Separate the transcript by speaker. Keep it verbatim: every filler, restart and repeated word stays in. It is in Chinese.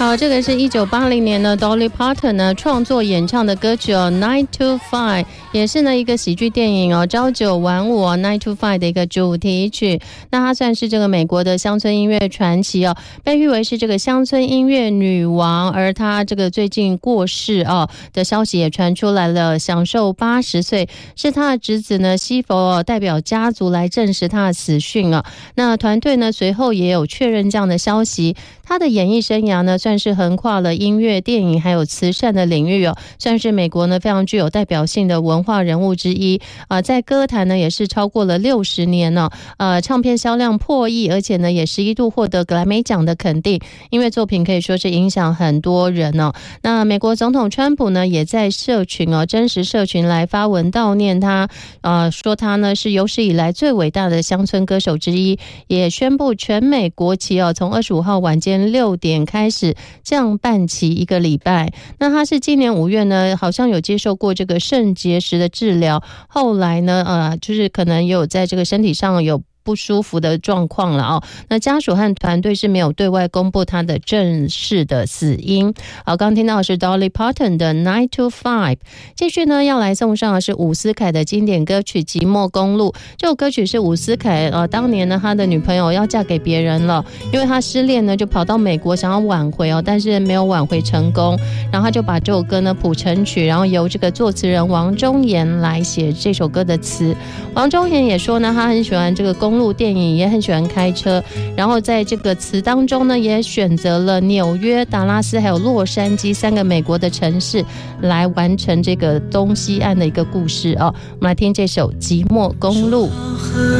Speaker 1: 好，这个是一九八零年呢 Dolly Parton 呢创作演唱的歌曲哦 Nine to Five， 也是呢一个喜剧电影哦朝九晚五哦 Nine to Five 的一个主题曲。那它算是这个美国的乡村音乐传奇哦，被誉为是这个乡村音乐女王，而她这个最近过世哦的消息也传出来了，享受八十岁，是她的侄子呢西佛哦代表家族来证实她的死讯哦。那团队呢随后也有确认这样的消息，她的演艺生涯呢算是横跨了音乐、电影还有慈善的领域哦，算是美国呢非常具有代表性的文化人物之一啊、呃。在歌坛呢也是超过了六十年呢、哦，呃，唱片销量破亿，而且呢也是一度获得格莱美奖的肯定，音乐作品可以说是影响很多人哦。那美国总统川普呢也在社群哦真实社群来发文悼念他，呃，说他呢是有史以来最伟大的乡村歌手之一，也宣布全美国旗哦从二十五号晚间六点开始降半旗一个礼拜。那他是今年五月呢好像有接受过这个肾结石的治疗，后来呢呃就是可能也有在这个身体上有不舒服的状况了哦。那家属和团队是没有对外公布他的正式的死因。好，刚刚听到的是 Dolly Parton 的 Nine to Five。 继续呢要来送上的是伍思凯的经典歌曲《寂寞公路》。这首歌曲是伍思凯呃当年呢他的女朋友要嫁给别人了，因为他失恋呢就跑到美国想要挽回哦，但是没有挽回成功，然后他就把这首歌呢谱成曲，然后由这个作词人王中岩来写这首歌的词。王中岩也说呢他很喜欢这个公路电影，也很喜欢开车，然后在这个词当中呢也选择了纽约、达拉斯还有洛杉矶三个美国的城市来完成这个东西岸的一个故事哦。我们来听这首《寂寞公路》。